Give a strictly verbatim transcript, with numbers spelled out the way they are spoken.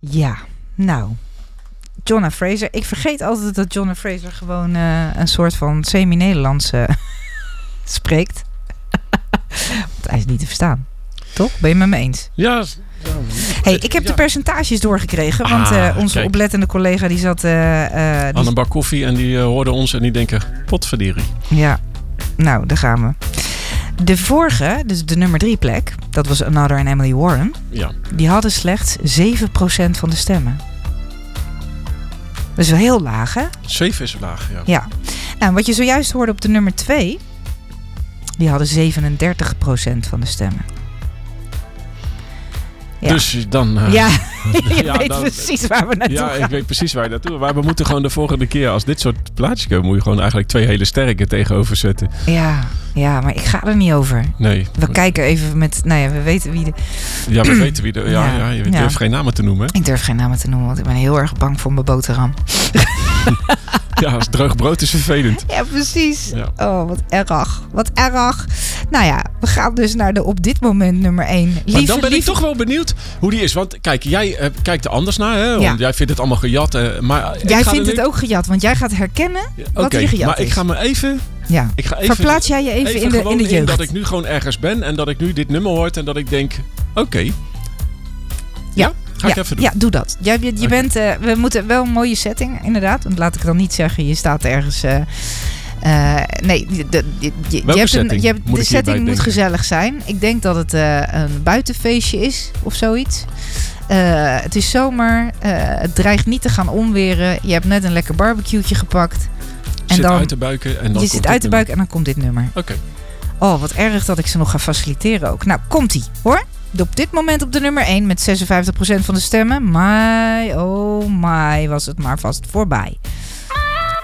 Ja, nou... Jonna Fraser. Ik vergeet altijd dat Jonna Fraser gewoon uh, een soort van semi-Nederlands uh, spreekt. Want hij is niet te verstaan. Toch? Ben je het met me eens? Ja. ja hey, ik heb ja. de percentages doorgekregen. Want uh, ah, onze kijk. oplettende collega die zat... Uh, uh, die... Aan een bak koffie en die uh, hoorde ons en die denken... Potverdierie. Ja, nou, daar gaan we. De vorige, dus de nummer drie plek... dat was Another en Emily Warren... Ja. Die hadden slechts zeven procent van de stemmen. Dat is wel heel laag, hè? zeven is laag, ja. Ja. Nou, wat je zojuist hoorde op de nummer twee... die hadden zevenendertig procent van de stemmen. Ja. Dus dan... Uh, ja, je ja, weet dan, precies waar we naartoe ja, gaan. Ja, ik weet precies waar je naartoe gaat. Maar we moeten gewoon de volgende keer... als dit soort plaatjes komen... moet je gewoon eigenlijk twee hele sterke tegenover zetten. Ja, ja, maar ik ga er niet over. Nee. We kijken even met... Nou ja, we weten wie de... Ja, we weten wie de... Ja, ja. ja je durft ja. geen namen te noemen. Ik durf geen namen te noemen, want ik ben heel erg bang voor mijn boterham. Ja, als droog brood is vervelend. Ja, precies. Ja. Oh, wat erg. Wat erg. Nou ja, we gaan dus naar de op dit moment nummer één. Lieve, maar dan ben lieve... ik toch wel benieuwd hoe die is. Want kijk, jij uh, kijkt er anders naar. Hè? Want ja. jij vindt het allemaal gejat. Uh, maar jij vindt nu... het ook gejat, want jij gaat herkennen ja, wat okay, hier gejat maar is. ik ga me even... Ja. Ik ga even Verplaats jij je even, even in, de, in de jeugd. In dat ik nu gewoon ergens ben en dat ik nu dit nummer hoort en dat ik denk, oké. Okay. Ja. ja? Ga ik ja, even doen. Ja, doe dat. Je, je, je okay. bent, uh, we moeten wel een mooie setting, inderdaad. Want laat ik dan niet zeggen, je staat ergens... Uh, uh, nee, de, de, de, je, Welke je hebt setting? Een, je hebt, moet de setting moet denken? gezellig zijn. Ik denk dat het uh, een buitenfeestje is of zoiets. Uh, het is zomer. Uh, het dreigt niet te gaan onweren. Je hebt net een lekker barbecue'tje gepakt. Je en zit dan, uit de buiken en dan je komt zit uit de buik en dan komt dit nummer. Oké. Okay. Oh, wat erg dat ik ze nog ga faciliteren ook. Nou, komt-ie, hoor. Op dit moment op de nummer één met zesenvijftig procent van de stemmen. My, oh my, was het maar vast voorbij.